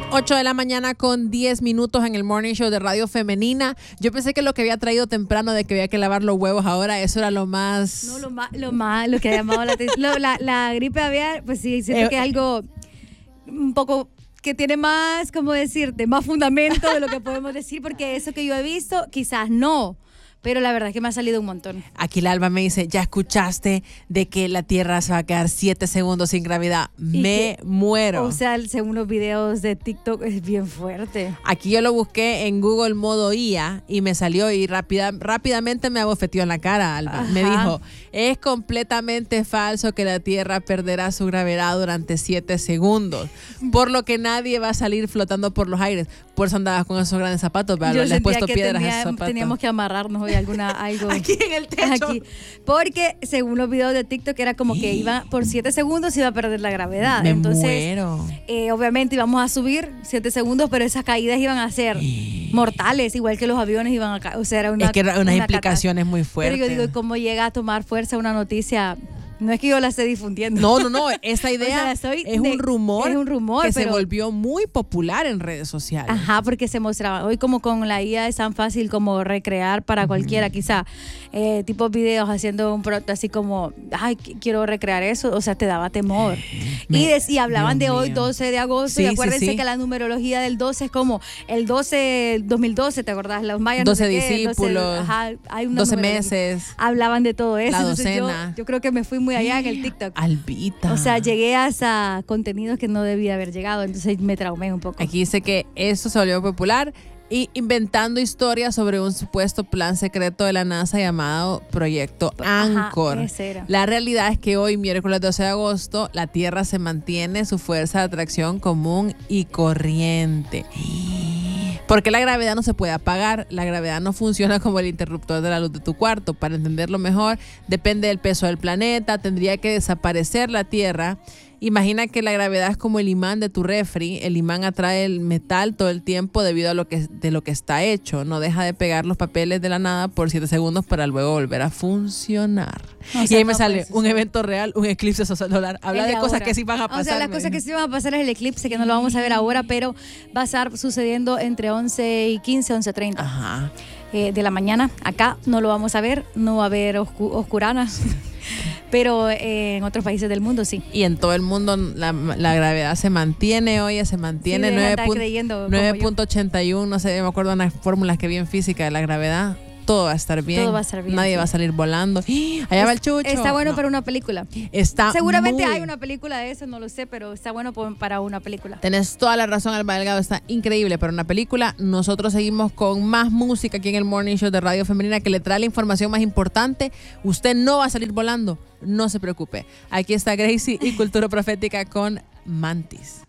8 de la mañana con 10 minutos en el Morning Show de Radio Femenina. Yo pensé que lo que había traído temprano de que había que lavar los huevos ahora, eso era lo más... No, lo que ha llamado la atención. La gripe aviar, pues sí, siento que es algo un poco que tiene más, ¿cómo decirte? Más fundamento de lo que podemos decir, porque eso que yo he visto, quizás no. Pero la verdad es que me ha salido un montón. Aquí la Alba me dice, ¿ya escuchaste de que la Tierra se va a quedar 7 segundos sin gravedad? Me muero. O sea, según los videos de TikTok es bien fuerte. Aquí yo lo busqué en Google modo IA y me salió y rápidamente me abofeteó en la cara, Alba. Ajá. Me dijo, es completamente falso que la Tierra perderá su gravedad durante 7 segundos, por lo que nadie va a salir flotando por los aires. Por eso andabas con esos grandes zapatos, ¿verdad? Yo Le has puesto que piedras a esos zapatos. teníamos que amarrarnos hoy algo aquí en el techo. Aquí. Porque según los videos de TikTok era como que iba por 7 segundos iba a perder la gravedad. Me Entonces, muero. Obviamente íbamos a subir 7 segundos, pero esas caídas iban a ser mortales, igual que los aviones iban a caer. O sea, era una, es que eran unas una implicaciones muy fuertes. Pero yo digo, ¿cómo llega a tomar fuerza una noticia? No es que yo la esté difundiendo. No. Esa idea es un rumor que se volvió muy popular en redes sociales. Ajá, porque se mostraba. Hoy como con la IA es tan fácil como recrear para cualquiera, quizá. Tipo videos haciendo un producto así como, ay, quiero recrear eso. O sea, te daba temor. Y hablaban de hoy, 12 de agosto. Sí, y acuérdense sí. que la numerología del 12 es como el 2012, ¿te acordás? Los mayas 12 no sé qué, discípulos, 12, hay una 12 numerología. meses. Hablaban de todo eso. La Entonces docena. yo creo que me fui muy allá en el TikTok. Albita. O sea, llegué hasta contenidos que no debía haber llegado, entonces me traumé un poco. Aquí dice que eso se volvió popular y inventando historias sobre un supuesto plan secreto de la NASA llamado Proyecto Anchor. Ese era. La realidad es que hoy, miércoles 12 de agosto, la Tierra se mantiene su fuerza de atracción común y corriente. Porque la gravedad no se puede apagar, la gravedad no funciona como el interruptor de la luz de tu cuarto. Para entenderlo mejor, depende del peso del planeta, tendría que desaparecer la Tierra. Imagina que la gravedad es como el imán de tu refri, el imán atrae el metal todo el tiempo debido a de lo que está hecho, no deja de pegar los papeles de la nada por 7 segundos para luego volver a funcionar. O sea, y ahí me no, sale pues, un evento real, un eclipse solar, habla de cosas que sí van a pasar. O sea, las cosas que sí van a pasar es el eclipse, que no lo vamos a ver ahora, pero va a estar sucediendo entre 11 y 15, 11:30. Ajá. De la mañana. Acá no lo vamos a ver, no va a haber oscuranas, pero en otros países del mundo sí. Y en todo el mundo la gravedad se mantiene, se mantiene, Sí, 9.81, no sé, me acuerdo de unas fórmulas que vi en física de la gravedad. Todo va a estar bien. Todo va a estar bien. Nadie va a salir volando. Allá va el chucho. Está bueno para una película. Seguramente hay una película de eso, no lo sé, pero está bueno para una película. Tenés toda la razón, Alba Delgado. Está increíble para una película. Nosotros seguimos con más música aquí en el Morning Show de Radio Femenina que le trae la información más importante. Usted no va a salir volando. No se preocupe. Aquí está Gracie y Cultura Profética con Mantis.